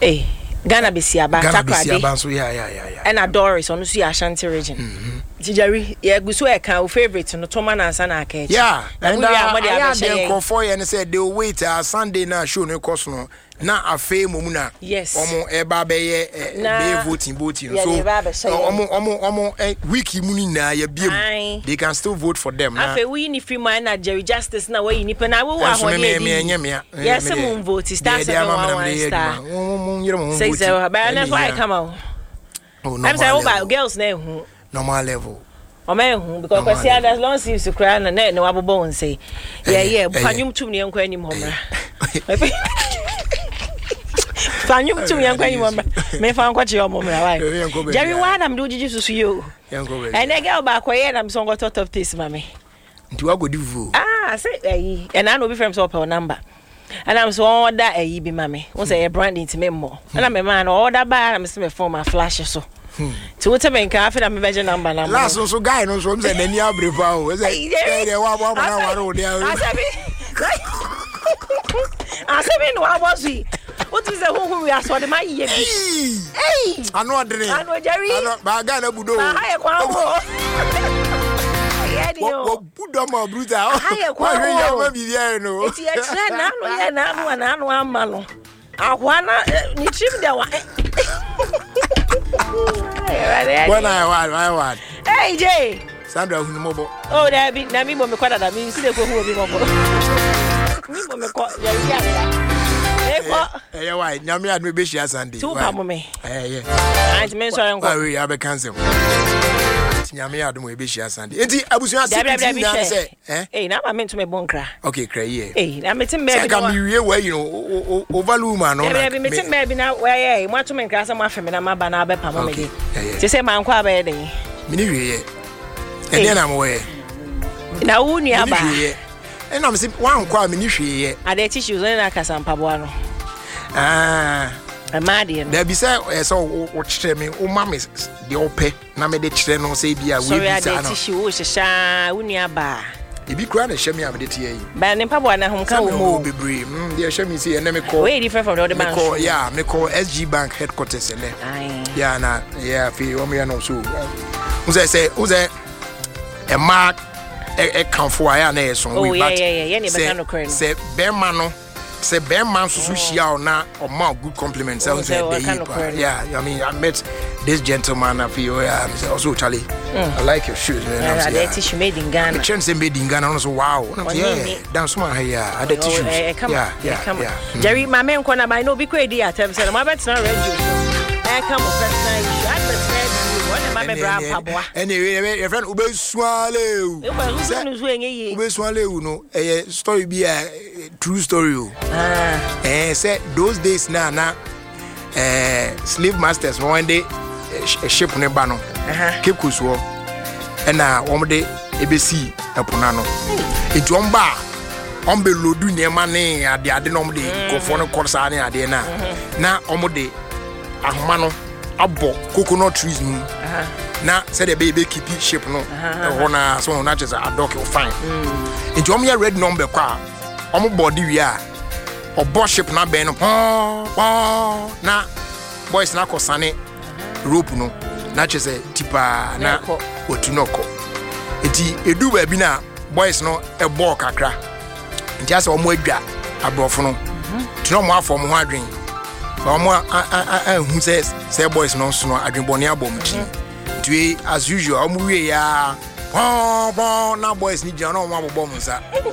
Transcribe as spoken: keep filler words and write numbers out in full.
Eh, Ghana Besiaba, Ghana Besiaba, so yeah, yeah, yeah, yeah. And a Doris on the Ashanti region. Jerry, yeah, go so I can favorite no Toman and Sana Cage. Yeah, and we are I had them call for you and said they'll wait a Sunday now show no cost no. Na afa mumuna yes omo eba be ye be voting voting so omo omo omo week mu ni na ya biem they can still vote for them na afa we ni free man na Jerry Justice na we ni pe na we wa ho dey yes mo vote star seven one one star say so ba na why come out I'm saying about girls na hu normal level o me hu because kwasi as long as you cry na na wa bobo won say yeah yeah panyum tum ne enko anim homra Fanyum to young when you may find what your mom. Jerry, why I'm doing Jesus to you. And I go back where I'm so got out of this, mammy. Do I go do? Ah, say, and I know be from so number. And I'm so all that a be mammy. What's a branding to me more. And I'm a man, all that bad, I'm still for my flash or so. To what I mean, I feel I'm a virgin number. Last also guy knows from the Nenia Bravo. Is it? I said, what was he? What is the who we are so the my ye? Hey, I know Adrian. I know Jerry. I know Bagana Budo. I qualify. What Budama Bruta? I qualify. It's yes, now, now, and I know I'm Malo. I wanna you chip that one. When I want, I want. Hey, Jay. Sandra Mobile. Oh, that be Nami Momekada, that means they go who will be mobile. Eh, eh, why? Nyame ad me be share Sunday. Two pamo me. Eh, yeah. Aunt men so enko. Ah, we have cancel. Nyame ad me be share Sunday. Enti abusuan seventeen na say, eh? Eh, na ma mentu me bonkra. Okay, cry here. Eh, na metim be bi. Can be we where you know, overlook man no. Eh, metim be bi na where eh, mo to me nkra say mo afeme na ma ba na be pamo me dey. Ti say man kwa ba dey. Me ni we here. Eh, dey na mo we. Na wo nu aba. And I'm saying, one quam in issue. Are there tissues in a casampabuano? Ah, a madian. There be so, so watch me, oh, mammy, the ope, Name de Cheno say, be a way tissue, sha, unia bar. If you cry, show me a bit here. Ban in Pabuana, whom come will be brave. Dear, show me see, and let me call. Way different from the other bank. Yeah, me call S G Bank headquarters. And yeah, na, yeah, feel me, I know so. Who's I say, who's a mark? E kan fo aya na eso we but say say be man no say be man so shia na o ma good compliment say yeah I mean I met this gentleman I feel yeah also Charlie I like your shoes man I tissue made in Ghana the chance made in Ghana so wow yeah dance man here I the tissue yeah yeah Jerry my man corner by no be crazy at time say my bet na radio I come personal issue anyway, your friend Ube Swale. Ube Swale, no, a story be a true story. Ah, eh, said those days now, now, eh, slave masters one day a ship on a banner, Cape Kuswo, and now one day A B C a Punano. It's one bar. On below do near money at the Adenomde, go for no corsani at the na. Now, Omode, Ahmano. Abo coconut trees no na say the baby keep it shape no e na so na just a dog fine it you me red number kwa omo body wi a obo shape na ben no na boys na kosane rope no na just tipa na otunoko eti edu ba bi na boys no e ball kakra ntia se omo adwa abrofo no tino mo afọ mo ho adwen Omo a who says say boys no so adwenbone abomchi tue as usual omo we ya na boys ni jana omo abobom nsa